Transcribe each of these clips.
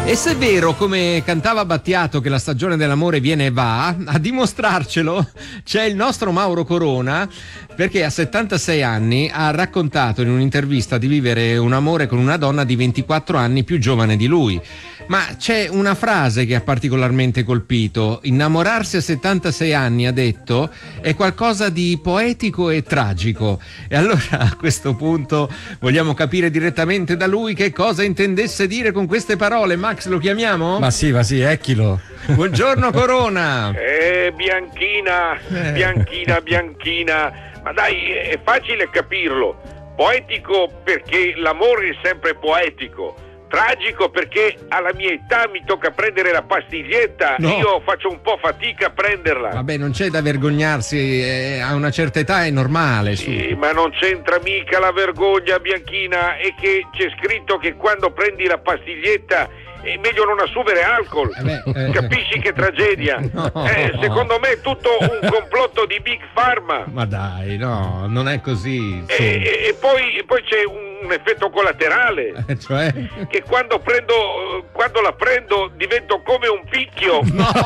E se è vero, come cantava Battiato, che la stagione dell'amore viene e va, a dimostrarcelo c'è il nostro Mauro Corona, perché a 76 anni ha raccontato in un'intervista di vivere un amore con una donna di 24 anni più giovane di lui. Ma c'è una frase che ha particolarmente colpito: innamorarsi a 76 anni, ha detto, è qualcosa di poetico e tragico. E allora a questo punto vogliamo capire direttamente da lui che cosa intendesse dire con queste parole. Max, lo chiamiamo? Ma sì, ecchilo. Buongiorno Corona. Bianchina, Bianchina, ma dai, è facile capirlo. Poetico perché l'amore è sempre poetico. Tragico perché alla mia età mi tocca prendere la pastiglietta. No. Io faccio un po' fatica a prenderla. Vabbè, non c'è da vergognarsi, a una certa età è normale. Sì, ma non c'entra mica la vergogna, Bianchina, è che c'è scritto che quando prendi la pastiglietta è meglio non assumere alcol. Capisci che tragedia? No. Secondo me è tutto un complotto di Big Pharma. Ma dai, no, non è così. E poi c'è un effetto collaterale, Cioè? che quando la prendo divento come un picchio.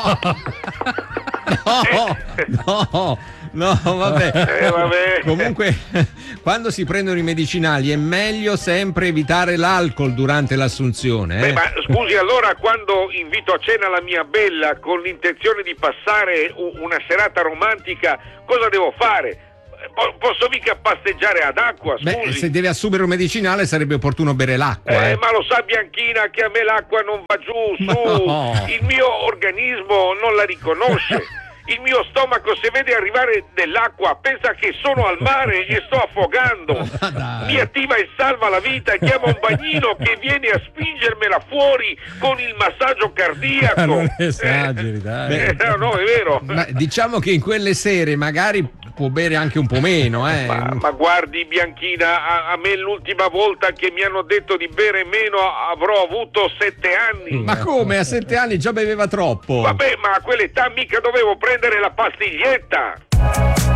No, vabbè. Vabbè. Comunque, quando si prendono i medicinali è meglio sempre evitare l'alcol durante l'assunzione. Beh, ma scusi, allora quando invito a cena la mia bella con l'intenzione di passare una serata romantica, cosa devo fare? Posso mica pasteggiare ad acqua, scusi? Beh, se deve assumere un medicinale sarebbe opportuno bere l'acqua. Ma lo sa Bianchina che a me l'acqua non va giù, su. No. Il mio organismo non la riconosce. Il mio stomaco, se vede arrivare dell'acqua, pensa che sono al mare e sto affogando. Mi attiva e salva la vita e chiama un bagnino che viene a spingermela fuori con il massaggio cardiaco. Non esageri, dai. No, è vero. Ma diciamo che in quelle sere magari può bere anche un po' meno, Ma guardi Bianchina, a me l'ultima volta che mi hanno detto di bere meno avrò avuto 7 anni. Ma come? A 7 anni già beveva troppo? Vabbè, ma a quell'età mica dovevo prendere la pastiglietta.